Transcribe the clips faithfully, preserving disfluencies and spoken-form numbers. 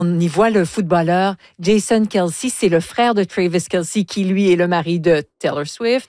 On y voit le footballeur Jason Kelce, c'est le frère de Travis Kelce qui, lui, est le mari de Taylor Swift,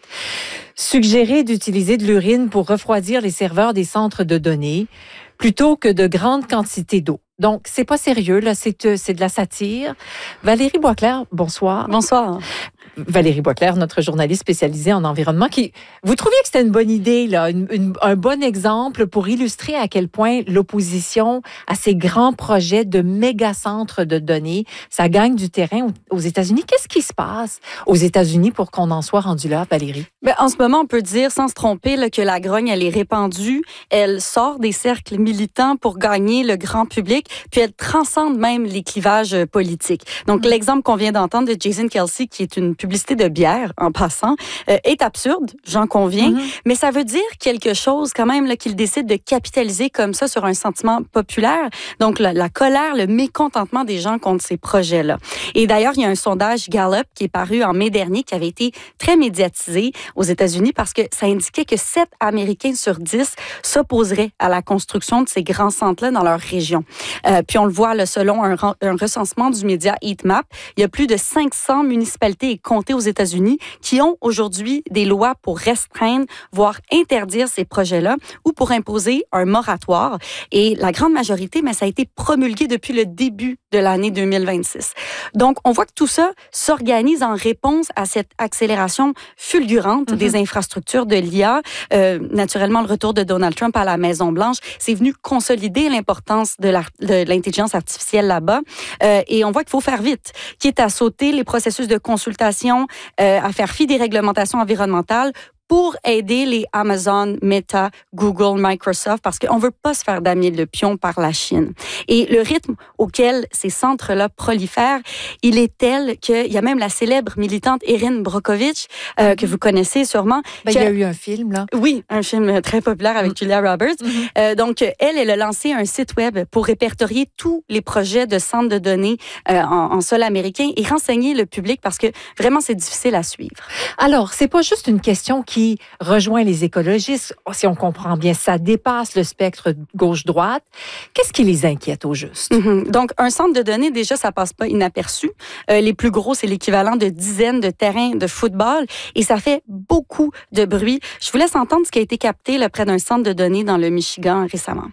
suggérer d'utiliser de l'urine pour refroidir les serveurs des centres de données plutôt que de grandes quantités d'eau. Donc, c'est pas sérieux, là, c'est, c'est de la satire. Valérie Boisclair, bonsoir. Bonsoir. Valérie Boisclair, notre journaliste spécialisée en environnement, qui, vous trouviez que c'était une bonne idée, là, une, une, un bon exemple pour illustrer à quel point l'opposition à ces grands projets de méga-centres de données, ça gagne du terrain aux États-Unis. Qu'est-ce qui se passe aux États-Unis pour qu'on en soit rendu là, Valérie? Bien, en ce moment, on peut dire, sans se tromper, là, que la grogne, elle est répandue. Elle sort des cercles militants pour gagner le grand public, puis elle transcende même les clivages politiques. Donc, mmh. l'exemple qu'on vient d'entendre de Jason Kelce, qui est une publicité de bière, en passant, euh, est absurde, j'en conviens, mm-hmm. mais ça veut dire quelque chose quand même là, qu'il décide de capitaliser comme ça sur un sentiment populaire. Donc, la, la colère, le mécontentement des gens contre ces projets-là. Et d'ailleurs, il y a un sondage Gallup qui est paru en mai dernier, qui avait été très médiatisé aux États-Unis parce que ça indiquait que sept Américains sur dix s'opposeraient à la construction de ces grands centres-là dans leur région. Euh, puis on le voit, là, selon un, un recensement du média Heatmap, il y a plus de cinq cents municipalités et comtés aux États-Unis qui ont aujourd'hui des lois pour restreindre, voire interdire ces projets-là ou pour imposer un moratoire. Et la grande majorité, mais ça a été promulgué depuis le début de l'année deux mille vingt-six. Donc, on voit que tout ça s'organise en réponse à cette accélération fulgurante mm-hmm. des infrastructures de l'I A. Euh, naturellement, le retour de Donald Trump à la Maison-Blanche, c'est venu consolider l'importance de, la, de l'intelligence artificielle là-bas. Euh, et on voit qu'il faut faire vite, quitte à sauter les processus de consultation, euh, à faire fi des réglementations environnementales pour aider les Amazon, Meta, Google, Microsoft, parce qu'on ne veut pas se faire damer le pion par la Chine. Et le rythme auquel ces centres-là prolifèrent, il est tel qu'il y a même la célèbre militante Erin Brockovich, euh, que vous connaissez sûrement. Ben, il y a eu un film, là. Oui, un film très populaire avec mm. Julia Roberts. Mm-hmm. Euh, donc, elle, elle a lancé un site web pour répertorier tous les projets de centres de données euh, en, en sol américain et renseigner le public parce que vraiment, c'est difficile à suivre. Alors, c'est pas juste une question qui rejoint les écologistes. Si on comprend bien, ça dépasse le spectre gauche-droite. Qu'est-ce qui les inquiète au juste? Mm-hmm. Donc, un centre de données, déjà, ça passe pas inaperçu. Euh, les plus gros, c'est l'équivalent de dizaines de terrains de football et ça fait beaucoup de bruit. Je vous laisse entendre ce qui a été capté là, près d'un centre de données dans le Michigan récemment.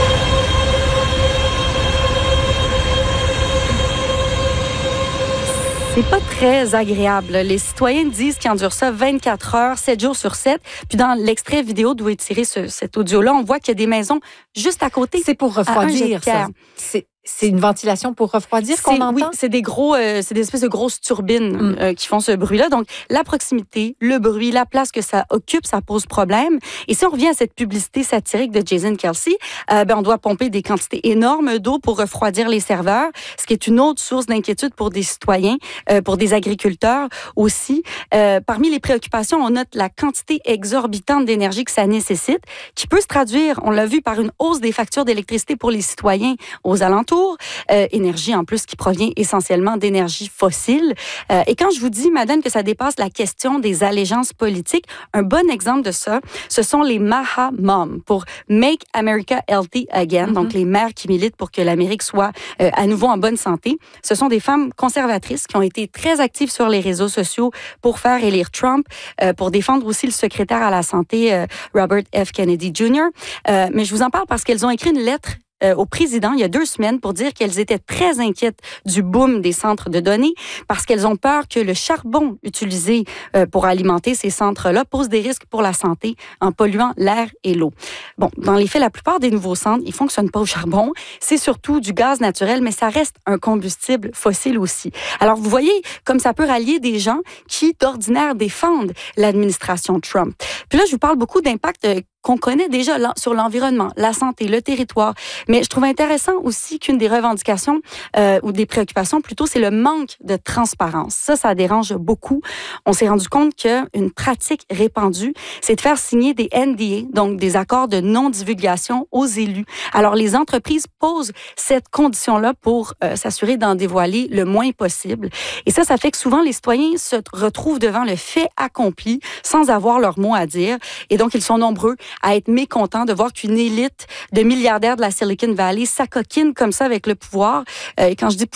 C'est pas très agréable. Les citoyens disent qu'ils endurent ça vingt-quatre heures, sept jours sur sept. Puis dans l'extrait vidéo d'où est tiré ce, cet audio-là, on voit qu'il y a des maisons juste à côté. C'est pour refroidir, ça. C'est... C'est une ventilation pour refroidir c'est, qu'on entend? Oui, c'est des gros, euh, c'est des espèces de grosses turbines mm. euh, qui font ce bruit-là. Donc, la proximité, le bruit, la place que ça occupe, ça pose problème. Et si on revient à cette publicité satirique de Jason Kelce, euh, ben, on doit pomper des quantités énormes d'eau pour refroidir les serveurs, ce qui est une autre source d'inquiétude pour des citoyens, euh, pour des agriculteurs aussi. Euh, parmi les préoccupations, on note la quantité exorbitante d'énergie que ça nécessite, qui peut se traduire, on l'a vu, par une hausse des factures d'électricité pour les citoyens aux alentours. Euh, énergie en plus qui provient essentiellement d'énergie fossile. Euh, et quand je vous dis, Madeleine, que ça dépasse la question des allégeances politiques, un bon exemple de ça, ce sont les Maha Moms pour Make America Healthy Again, mm-hmm. donc les mères qui militent pour que l'Amérique soit euh, à nouveau en bonne santé. Ce sont des femmes conservatrices qui ont été très actives sur les réseaux sociaux pour faire élire Trump, euh, pour défendre aussi le secrétaire à la santé, euh, Robert F. Kennedy junior Euh, mais je vous en parle parce qu'elles ont écrit une lettre Euh, au président il y a deux semaines pour dire qu'elles étaient très inquiètes du boom des centres de données parce qu'elles ont peur que le charbon utilisé euh, pour alimenter ces centres-là pose des risques pour la santé en polluant l'air et l'eau. Bon, dans les faits, la plupart des nouveaux centres, ils fonctionnent pas au charbon. C'est surtout du gaz naturel, mais ça reste un combustible fossile aussi. Alors, vous voyez comme ça peut rallier des gens qui, d'ordinaire, défendent l'administration Trump. Puis là, je vous parle beaucoup d'impact euh, qu'on connaît déjà sur l'environnement, la santé, le territoire. Mais je trouve intéressant aussi qu'une des revendications euh, ou des préoccupations, plutôt, c'est le manque de transparence. Ça, ça dérange beaucoup. On s'est rendu compte qu'une pratique répandue, c'est de faire signer des N D A, donc des accords de non-divulgation aux élus. Alors, les entreprises posent cette condition-là pour euh, s'assurer d'en dévoiler le moins possible. Et ça, ça fait que souvent, les citoyens se retrouvent devant le fait accompli sans avoir leur mot à dire. Et donc, ils sont nombreux à être mécontents de voir qu'une élite de milliardaires de la Silicon Valley s'acoquine comme ça avec le pouvoir. Euh, et quand je dis pouvoir,